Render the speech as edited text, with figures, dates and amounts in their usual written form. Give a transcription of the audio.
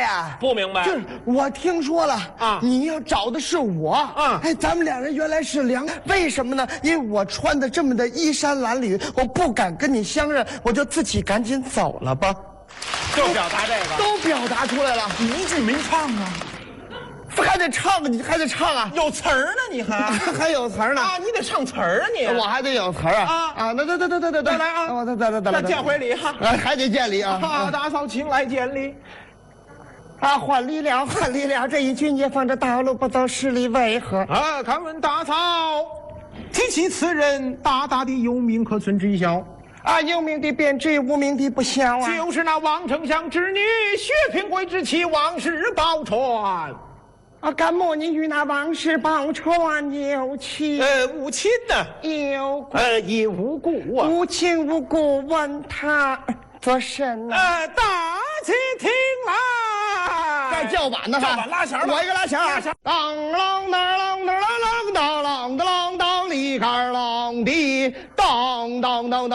呀？ 不明白。 就是我听说了啊， 你要找的是我。 啊， 哎，咱们两人原来是两，为什么呢？因为我穿的这么的衣衫褴褛，我不敢跟你相认，我就自己赶紧走了吧。 就表达这个， 都表达出来了， 你一句没唱啊？ 还得唱啊，你还得唱啊， 有词儿呢，你还有词儿呢啊，你得唱词儿啊，你我还得有词儿啊那再来啊，再见回礼哈， 还得见礼啊， 大嫂请来见礼。 啊，换礼了，换礼了！这一句你放着大路不走，十里为何？ 啊，敢问大嫂，提起此人，大大的有名可存知晓？ 啊，有名的便知，无名的不晓啊。 就是那王丞相之女，薛平贵之妻，王氏宝钏。 啊，敢莫你与那王氏宝钏有情？ 无亲呢？ 有无故啊。 无亲无故，问他做甚呢？ 大家听来。 在叫板呢， 叫板拉弦， 我一个拉弦。当啷当啷当啷当啷当啷当啷里杆啷的当当当当。